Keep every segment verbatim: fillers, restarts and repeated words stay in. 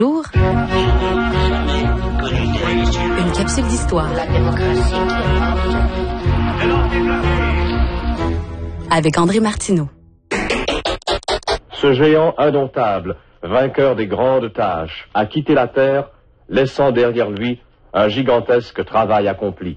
Bonjour. Une capsule d'histoire. La démocratie. Avec André Martineau. Ce géant indomptable, vainqueur des grandes tâches, a quitté la Terre, laissant derrière lui un gigantesque travail accompli.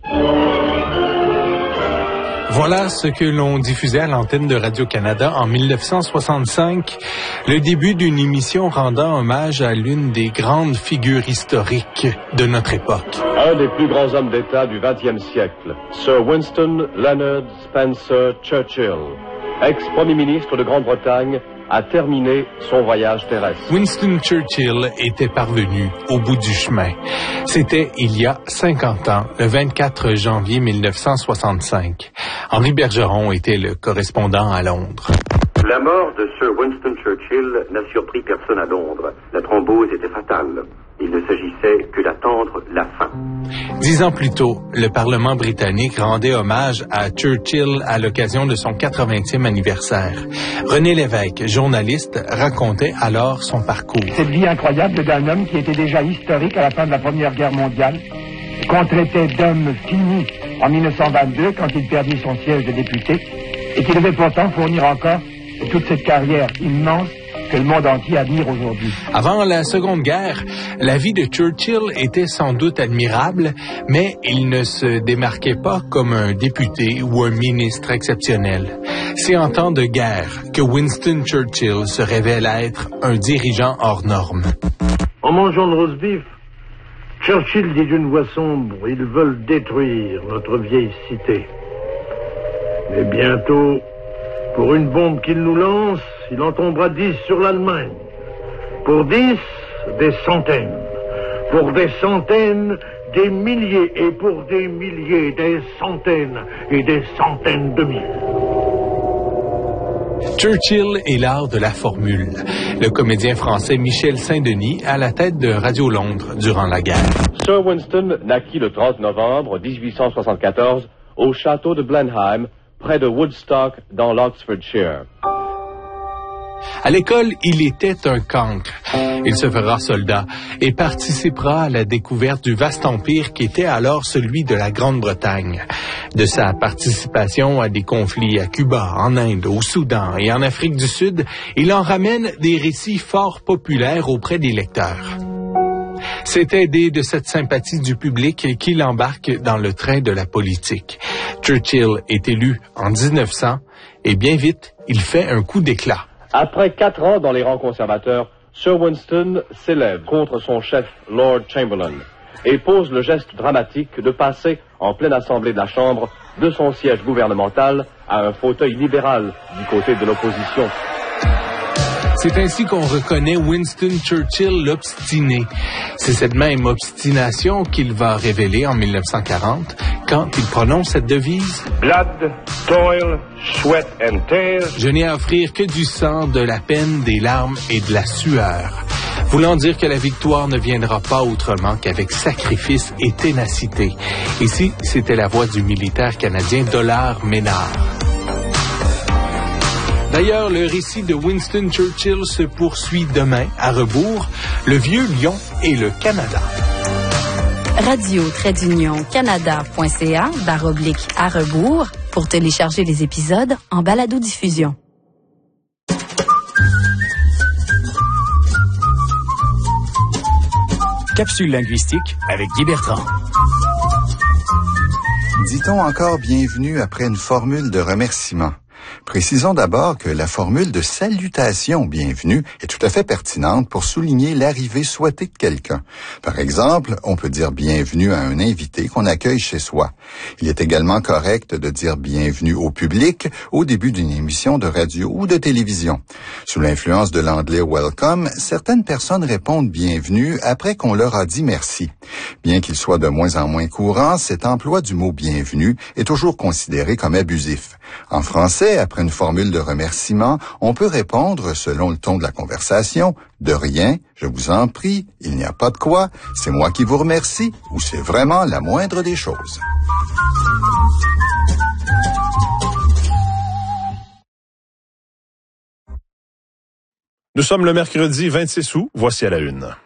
Voilà ce que l'on diffusait à l'antenne de Radio-Canada en dix-neuf cent soixante-cinq, le début d'une émission rendant hommage à l'une des grandes figures historiques de notre époque. Un des plus grands hommes d'État du vingtième siècle, Sir Winston Leonard Spencer Churchill, ex-premier ministre de Grande-Bretagne, a terminé son voyage terrestre. Winston Churchill était parvenu au bout du chemin. C'était il y a cinquante ans, le vingt-quatre janvier dix-neuf cent soixante-cinq. Henri Bergeron était le correspondant à Londres. La mort de Sir Winston Churchill n'a surpris personne à Londres. La thrombose était fatale. Il ne s'agissait que d'attendre la fin. Dix ans plus tôt, le Parlement britannique rendait hommage à Churchill à l'occasion de son quatre-vingtième anniversaire. René Lévesque, journaliste, racontait alors son parcours. Cette vie incroyable d'un homme qui était déjà historique à la fin de la Première Guerre mondiale, qu'on traitait d'homme fini en dix-neuf cent vingt-deux quand il perdit son siège de député, et qui devait pourtant fournir encore toute cette carrière immense que le monde entier admire aujourd'hui. Avant la Seconde Guerre, la vie de Churchill était sans doute admirable, mais il ne se démarquait pas comme un député ou un ministre exceptionnel. C'est en temps de guerre que Winston Churchill se révèle être un dirigeant hors norme. En mangeant le roast beef, Churchill dit d'une voix sombre, ils veulent détruire notre vieille cité. Mais bientôt, pour une bombe qu'il nous lance, il en tombera dix sur l'Allemagne. Pour dix, des centaines. Pour des centaines, des milliers. Et pour des milliers, des centaines et des centaines de mille. Churchill est l'art de la formule. Le comédien français Michel Saint-Denis à la tête de Radio Londres durant la guerre. Sir Winston naquit le trente novembre dix-huit cent soixante-quatorze au château de Blenheim, près de Woodstock, dans l'Oxfordshire. À l'école, il était un cancre. Il se fera soldat et participera à la découverte du vaste empire qui était alors celui de la Grande-Bretagne. De sa participation à des conflits à Cuba, en Inde, au Soudan et en Afrique du Sud, il en ramène des récits fort populaires auprès des lecteurs. C'est aidé de cette sympathie du public qu'il embarque dans le train de la politique. Churchill est élu en dix-neuf cents et bien vite, il fait un coup d'éclat. Après quatre ans dans les rangs conservateurs, Sir Winston s'élève contre son chef, Lord Chamberlain, et pose le geste dramatique de passer, en pleine assemblée de la Chambre, de son siège gouvernemental à un fauteuil libéral du côté de l'opposition. C'est ainsi qu'on reconnaît Winston Churchill l'obstiné. C'est cette même obstination qu'il va révéler en dix-neuf cent quarante quand il prononce cette devise. Blood, toil, sweat and tears. Je n'ai à offrir que du sang, de la peine, des larmes et de la sueur. Voulant dire que la victoire ne viendra pas autrement qu'avec sacrifice et ténacité. Ici, c'était la voix du militaire canadien Dollard Ménard. D'ailleurs, le récit de Winston Churchill se poursuit demain à rebours, le vieux Lyon et le Canada. radio-canada.ca barre oblique à rebours pour télécharger les épisodes en balado-diffusion. Capsule linguistique avec Guy Bertrand. Dit-on encore bienvenue après une formule de remerciement? Précisons d'abord que la formule de salutation bienvenue est tout à fait pertinente pour souligner l'arrivée souhaitée de quelqu'un. Par exemple, on peut dire bienvenue à un invité qu'on accueille chez soi. Il est également correct de dire bienvenue au public au début d'une émission de radio ou de télévision. Sous l'influence de l'anglais welcome, certaines personnes répondent bienvenue après qu'on leur a dit merci. Bien qu'il soit de moins en moins courant, cet emploi du mot bienvenue est toujours considéré comme abusif. En français, après une formule de remerciement, on peut répondre, selon le ton de la conversation, « De rien, je vous en prie, il n'y a pas de quoi, c'est moi qui vous remercie » ou « C'est vraiment la moindre des choses ». Nous sommes le mercredi vingt-six août, voici à la une.